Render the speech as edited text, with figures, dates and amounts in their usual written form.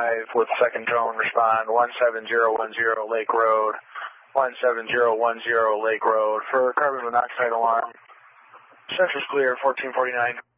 with second drone, respond 17010 Lake Road, 17010 Lake Road. For carbon monoxide alarm, census clear 1449.